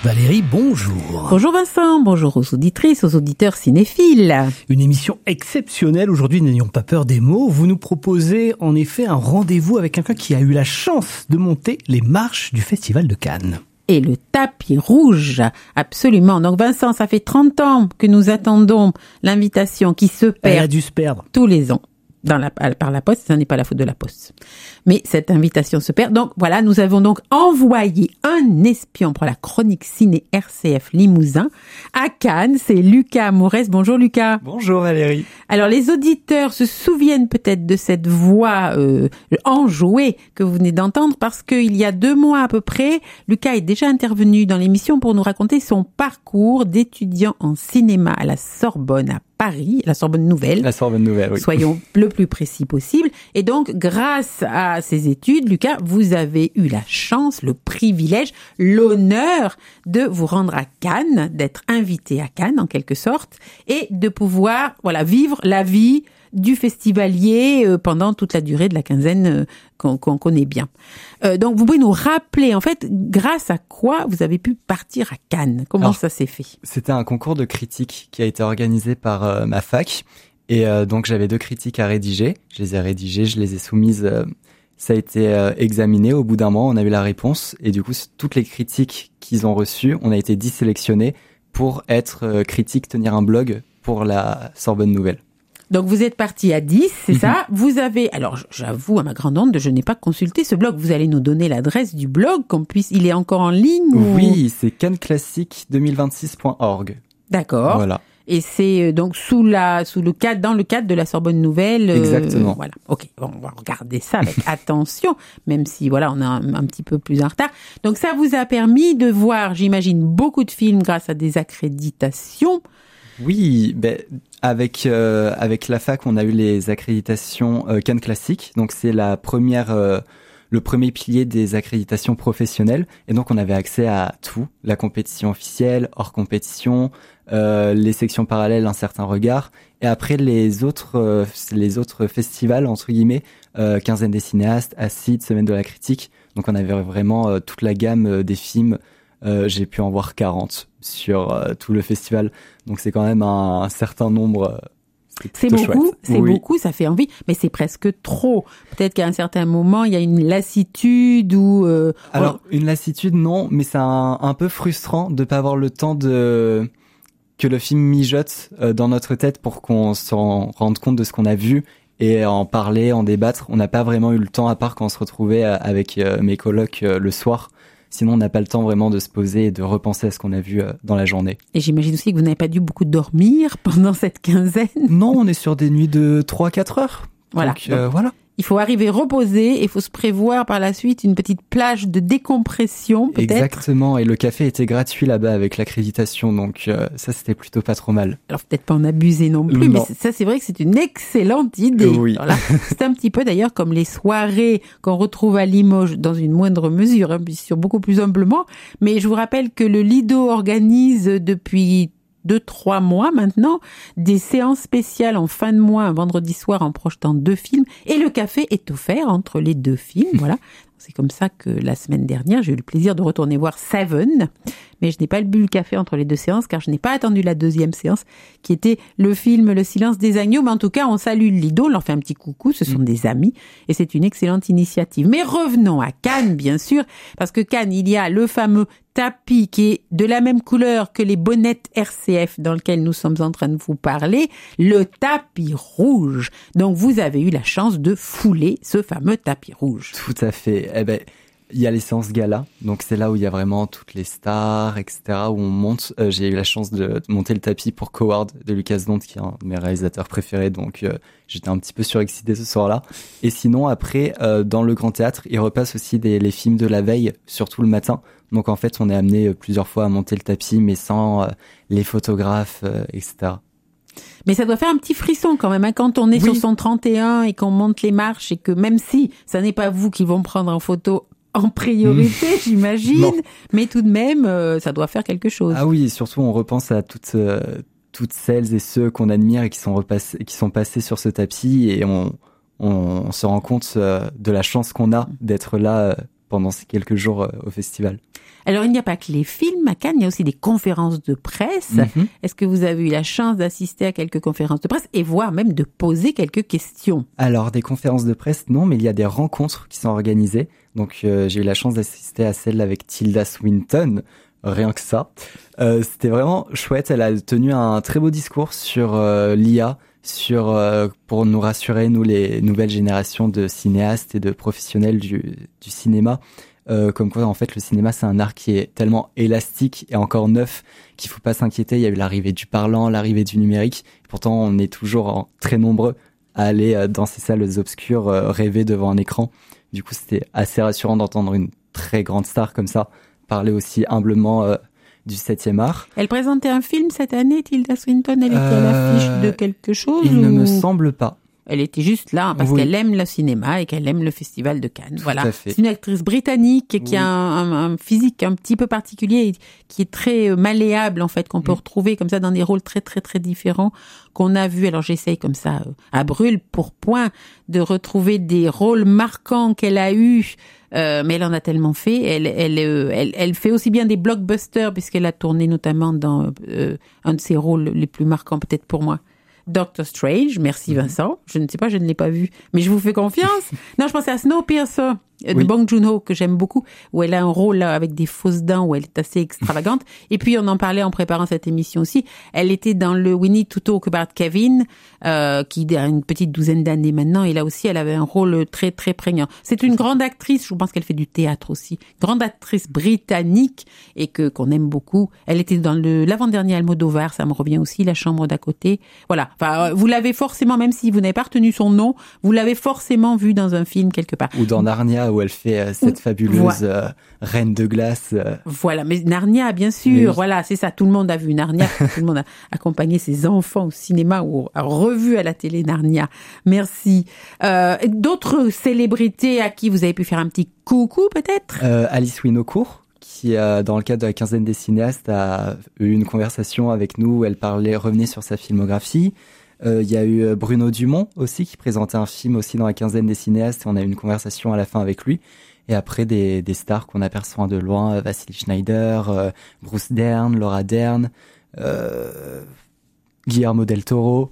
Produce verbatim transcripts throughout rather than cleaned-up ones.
Valérie, bonjour. Bonjour Vincent, bonjour aux auditrices, aux auditeurs cinéphiles. Une émission exceptionnelle aujourd'hui, n'ayons pas peur des mots. Vous nous proposez en effet un rendez-vous avec quelqu'un qui a eu la chance de monter les marches du Festival de Cannes. Et le tapis rouge, absolument. Donc Vincent, ça fait trente ans que nous attendons l'invitation qui se perd. Elle a dû se perdre. Tous les ans. Dans la, par la poste, ça n'est pas la faute de la poste. Mais cette invitation se perd. Donc voilà, nous avons donc envoyé un espion pour la chronique ciné R C F Limousin à Cannes. C'est Lucas Mourès. Bonjour Lucas. Bonjour Valérie. Alors les auditeurs se souviennent peut-être de cette voix euh, enjouée que vous venez d'entendre parce qu'il y a deux mois à peu près, Lucas est déjà intervenu dans l'émission pour nous raconter son parcours d'étudiant en cinéma à la Sorbonne à Paris, la Sorbonne Nouvelle. La Sorbonne Nouvelle, oui. Soyons le plus précis possible. Et donc, grâce à ces études, Lucas, vous avez eu la chance, le privilège, l'honneur de vous rendre à Cannes, d'être invité à Cannes en quelque sorte, et de pouvoir, voilà, vivre la vie du festivalier euh, pendant toute la durée de la quinzaine euh, qu'on, qu'on connaît bien. Euh, donc, vous pouvez nous rappeler, en fait, grâce à quoi vous avez pu partir à Cannes? Comment Alors, ça s'est fait? C'était un concours de critiques qui a été organisé par euh, ma fac. Et euh, donc, j'avais deux critiques à rédiger. Je les ai rédigées, je les ai soumises. Euh, ça a été euh, examiné. Au bout d'un mois, on a eu la réponse. Et du coup, toutes les critiques qu'ils ont reçues, on a été dix sélectionnés pour être euh, critique, tenir un blog pour la Sorbonne Nouvelle. Donc, vous êtes parti à dix, c'est mmh. ça. Vous avez, alors, j'avoue, à ma grande honte, je n'ai pas consulté ce blog. Vous allez nous donner l'adresse du blog, qu'on puisse, il est encore en ligne ou... Oui, c'est cannes classique deux mille vingt-six point org. D'accord. Voilà. Et c'est donc sous la, sous le cadre, dans le cadre de la Sorbonne Nouvelle. Exactement. Euh, voilà. Ok. Bon, on va regarder ça avec attention, même si, voilà, on est un, un petit peu plus en retard. Donc, ça vous a permis de voir, j'imagine, beaucoup de films grâce à des accréditations. Oui, ben, avec euh, avec la fac, on a eu les accréditations euh, Cannes Classique. Donc c'est la première, euh, le premier pilier des accréditations professionnelles. Et donc on avait accès à tout, la compétition officielle, hors compétition, euh, les sections parallèles, un certain regard. Et après les autres, euh, les autres festivals entre guillemets, euh, Quinzaine des cinéastes, Acide, Semaine de la critique. Donc on avait vraiment euh, toute la gamme euh, des films. Euh, j'ai pu en voir quarante sur euh, tout le festival, donc c'est quand même un, un certain nombre. Euh, c'est c'est beaucoup, chouette. c'est oui. beaucoup, ça fait envie, mais c'est presque trop. Peut-être qu'à un certain moment, il y a une lassitude ou. Euh, Alors on... une lassitude, non, mais c'est un, un peu frustrant de pas avoir le temps de que le film mijote euh, dans notre tête pour qu'on s'en rende compte de ce qu'on a vu. Et en parler, en débattre, on n'a pas vraiment eu le temps à part quand on se retrouvait avec euh, mes colocs euh, le soir. Sinon, on n'a pas le temps vraiment de se poser et de repenser à ce qu'on a vu dans la journée. Et j'imagine aussi que vous n'avez pas dû beaucoup dormir pendant cette quinzaine. Non, on est sur des nuits de trois à quatre heures. Voilà. Donc, euh, voilà. Il faut arriver reposé et il faut se prévoir par la suite une petite plage de décompression, peut-être. Exactement. Et le café était gratuit là-bas avec l'accréditation. Donc, euh, ça, c'était plutôt pas trop mal. Alors, peut-être pas en abuser non plus, non. Mais ça, c'est vrai que c'est une excellente idée. Oui. Voilà. C'est un petit peu d'ailleurs comme les soirées qu'on retrouve à Limoges dans une moindre mesure, hein, bien sûr, beaucoup plus humblement. Mais je vous rappelle que le Lido organise depuis deux, trois mois maintenant, des séances spéciales en fin de mois, un vendredi soir en projetant deux films. Et le café est offert entre les deux films, voilà. C'est comme ça que la semaine dernière, j'ai eu le plaisir de retourner voir Seven. Mais je n'ai pas bu le café entre les deux séances car je n'ai pas attendu la deuxième séance qui était le film Le silence des agneaux. Mais en tout cas, on salue le Lido, on leur fait un petit coucou, ce sont mmh. des amis et c'est une excellente initiative. Mais revenons à Cannes, bien sûr, parce que Cannes, il y a le fameux tapis qui est de la même couleur que les bonnettes R C F dans lequel nous sommes en train de vous parler, le tapis rouge. Donc, vous avez eu la chance de fouler ce fameux tapis rouge. Tout à fait. Eh ben, il y a les séances gala, donc c'est là où il y a vraiment toutes les stars, et cetera, où on monte. Euh, j'ai eu la chance de monter le tapis pour Coward de Lucas Dont, qui est un de mes réalisateurs préférés, donc euh, j'étais un petit peu surexcité ce soir-là. Et sinon, après, euh, dans le Grand Théâtre, ils repassent aussi des, les films de la veille, surtout le matin. Donc en fait, on est amené plusieurs fois à monter le tapis, mais sans euh, les photographes, euh, et cetera. Mais ça doit faire un petit frisson quand même, hein, quand on est oui. sur son trente et un et qu'on monte les marches et que même si ça n'est pas vous qui vont prendre en photo en priorité, mmh. j'imagine, non. mais tout de même, euh, ça doit faire quelque chose. Ah oui, et surtout on repense à toutes, euh, toutes celles et ceux qu'on admire et qui sont, repassés, qui sont passés sur ce tapis et on, on, on se rend compte euh, de la chance qu'on a d'être là euh, pendant ces quelques jours euh, au festival. Alors, il n'y a pas que les films à Cannes, il y a aussi des conférences de presse. Mm-hmm. Est-ce que vous avez eu la chance d'assister à quelques conférences de presse et voire même de poser quelques questions? Alors, des conférences de presse, non, mais il y a des rencontres qui sont organisées. Donc, euh, j'ai eu la chance d'assister à celle avec Tilda Swinton, rien que ça. Euh, c'était vraiment chouette, elle a tenu un très beau discours sur euh, l'I A, sur euh, pour nous rassurer, nous, les nouvelles générations de cinéastes et de professionnels du, du cinéma. Euh, comme quoi, en fait, le cinéma, c'est un art qui est tellement élastique et encore neuf qu'il faut pas s'inquiéter. Il y a eu l'arrivée du parlant, l'arrivée du numérique. Pourtant, on est toujours en, très nombreux à aller euh, dans ces salles obscures, euh, rêver devant un écran. Du coup, c'était assez rassurant d'entendre une très grande star comme ça parler aussi humblement euh, du septième art. Elle présentait un film cette année, Tilda Swinton. Elle était euh, à l'affiche de quelque chose? Il ou... ne me semble pas. Elle était juste là parce oui. qu'elle aime le cinéma et qu'elle aime le Festival de Cannes. Tout voilà. à fait. C'est une actrice britannique qui oui. a un, un, un physique un petit peu particulier, qui est très malléable en fait, qu'on peut mmh. retrouver comme ça dans des rôles très très très différents qu'on a vu. Alors j'essaye comme ça à brûle pour point de retrouver des rôles marquants qu'elle a eus. Euh, mais elle en a tellement fait. Elle, elle, euh, elle, elle fait aussi bien des blockbusters puisqu'elle a tourné notamment dans euh, un de ses rôles les plus marquants peut-être pour moi. Doctor Strange, merci Vincent. Je ne sais pas, je ne l'ai pas vu, mais je vous fais confiance. Non, je pensais à Snowpiercer de oui. Bong Joon-ho que j'aime beaucoup, où elle a un rôle là, avec des fausses dents, où elle est assez extravagante. Et puis on en parlait en préparant cette émission aussi. Elle était dans le We Need to Talk About Kevin, euh, qui a une petite douzaine d'années maintenant. Et là aussi, elle avait un rôle très très prégnant. C'est une grande actrice. Je pense qu'elle fait du théâtre aussi. Grande actrice britannique et que qu'on aime beaucoup. Elle était dans le l'avant-dernier Almodovar, ça me revient aussi, La chambre d'à côté. Voilà. Enfin, vous l'avez forcément, même si vous n'avez pas retenu son nom, vous l'avez forcément vu dans un film quelque part. Ou dans Narnia, où elle fait euh, cette fabuleuse voilà. euh, reine de glace. Euh... Voilà, mais Narnia, bien sûr, oui. voilà, c'est ça. Tout le monde a vu Narnia, tout le monde a accompagné ses enfants au cinéma ou a revu à la télé Narnia. Merci. Euh, d'autres célébrités à qui vous avez pu faire un petit coucou, peut-être euh, Alice Winocourt, qui, euh, dans le cadre de la quinzaine des cinéastes, a eu une conversation avec nous où elle parlait, revenait sur sa filmographie. Il euh, y a eu Bruno Dumont aussi qui présentait un film aussi dans la quinzaine des cinéastes et on a eu une conversation à la fin avec lui. Et après des, des stars qu'on aperçoit de loin, Vasily Schneider, euh, Bruce Dern, Laura Dern, euh, Guillermo del Toro.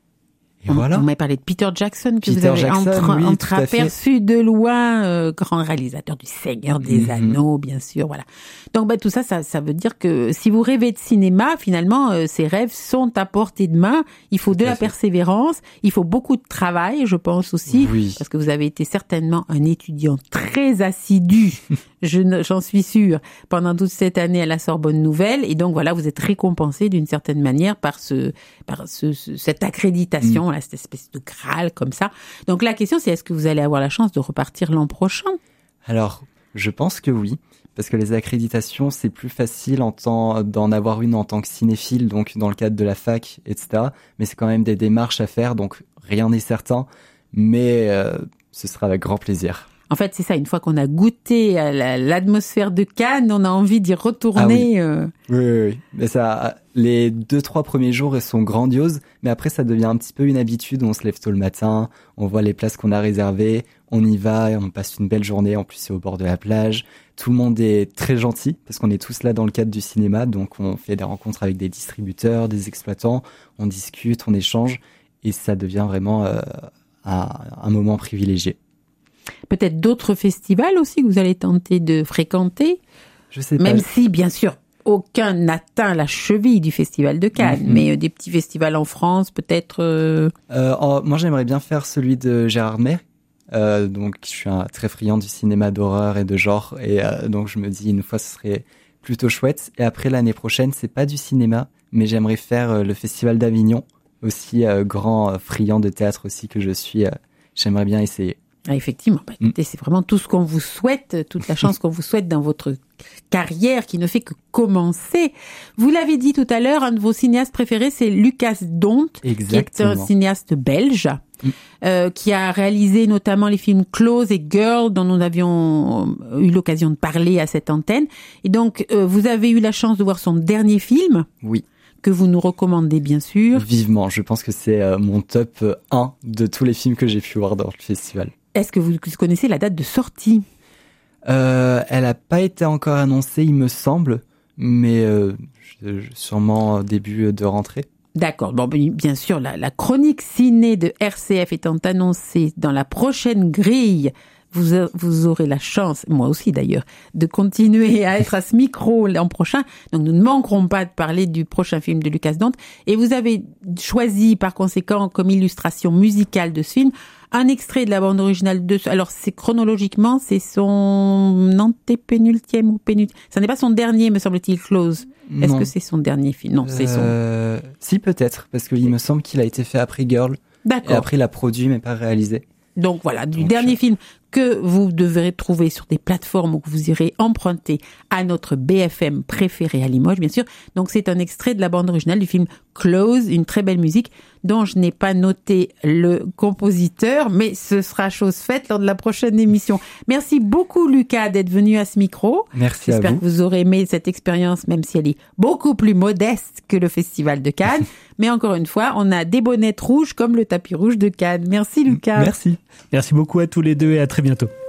Et on, voilà. On m'a parlé de Peter Jackson que Peter vous avez Jackson, entre, oui, entreaperçu de loin, euh, grand réalisateur du Seigneur des mm-hmm. Anneaux, bien sûr, voilà. Donc bah tout ça, ça, ça veut dire que si vous rêvez de cinéma, finalement, euh, ces rêves sont à portée de main. Il faut de la persévérance, il faut beaucoup de travail, je pense aussi, oui. parce que vous avez été certainement un étudiant très assidu. Je, j'en suis sûre, pendant toute cette année à la Sorbonne Nouvelle, et donc voilà, vous êtes récompensé d'une certaine manière par ce, par ce, ce cette accréditation, mm. là, cette espèce de Graal comme ça. Donc la question, c'est est-ce que vous allez avoir la chance de repartir l'an prochain ? Alors, je pense que oui, parce que les accréditations, c'est plus facile en temps, d'en avoir une en tant que cinéphile, donc dans le cadre de la fac, et cetera. Mais c'est quand même des démarches à faire, donc rien n'est certain, mais euh, ce sera avec grand plaisir. En fait, c'est ça, une fois qu'on a goûté à la, l'atmosphère de Cannes, on a envie d'y retourner. Ah oui. Euh... oui, oui, oui. Mais ça, les deux, trois premiers jours, elles sont grandioses, mais après, ça devient un petit peu une habitude. On se lève tôt le matin, on voit les places qu'on a réservées, on y va, et on passe une belle journée. En plus, c'est au bord de la plage. Tout le monde est très gentil, parce qu'on est tous là dans le cadre du cinéma, donc on fait des rencontres avec des distributeurs, des exploitants, on discute, on échange, et ça devient vraiment euh, un, un moment privilégié. Peut-être d'autres festivals aussi que vous allez tenter de fréquenter. Je sais Même pas. si, bien sûr, aucun n'atteint la cheville du Festival de Cannes, mm-hmm. mais euh, des petits festivals en France, peut-être. Euh... Euh, oh, moi, j'aimerais bien faire celui de Gérard May. Euh, donc, je suis un très friand du cinéma d'horreur et de genre, et euh, donc je me dis une fois, ce serait plutôt chouette. Et après, l'année prochaine, c'est pas du cinéma, mais j'aimerais faire euh, le Festival d'Avignon, aussi euh, grand euh, friand de théâtre aussi que je suis. Euh, j'aimerais bien essayer. Ah, effectivement, bah, écoutez, mm. c'est vraiment tout ce qu'on vous souhaite, toute la chance qu'on vous souhaite dans votre carrière qui ne fait que commencer. Vous l'avez dit tout à l'heure, un de vos cinéastes préférés, c'est Lucas Dont, Exactement. qui est un cinéaste belge, mm. euh, qui a réalisé notamment les films Close et Girl, dont nous avions eu l'occasion de parler à cette antenne. Et donc, euh, vous avez eu la chance de voir son dernier film. Oui. Que vous nous recommandez, bien sûr. Vivement, je pense que c'est euh, mon top un de tous les films que j'ai pu voir dans le festival. Est-ce que vous connaissez la date de sortie ? euh, Elle n'a pas été encore annoncée, il me semble, mais euh, sûrement début de rentrée. D'accord. Bon, bien sûr, la, la chronique ciné de R C F étant annoncée dans la prochaine grille, vous, vous aurez la chance, moi aussi d'ailleurs, de continuer à être à ce micro l'an prochain. Donc nous ne manquerons pas de parler du prochain film de Lucas Dante. Et vous avez choisi par conséquent comme illustration musicale de ce film un extrait de la bande originale de... Alors c'est chronologiquement, c'est son antépénultième ou pénultième. Ça n'est pas son dernier, me semble-t-il, Close. Est-ce Non. que c'est son dernier film? Non, c'est son... Euh, si, peut-être, parce qu'il me semble qu'il a été fait après Girl. D'accord. Et après, il a produit, mais pas réalisé. Donc voilà, du Donc, dernier je... film que vous devrez trouver sur des plateformes où vous irez emprunter à notre B F M préféré à Limoges, bien sûr. Donc c'est un extrait de la bande originale du film Close, une très belle musique dont je n'ai pas noté le compositeur, mais ce sera chose faite lors de la prochaine émission. Merci beaucoup Lucas d'être venu à ce micro. Merci à vous. J'espère que vous aurez aimé cette expérience, même si elle est beaucoup plus modeste que le Festival de Cannes. Mais encore une fois, on a des bonnettes rouges comme le tapis rouge de Cannes. Merci Lucas. Merci. Merci beaucoup à tous les deux et à très bientôt.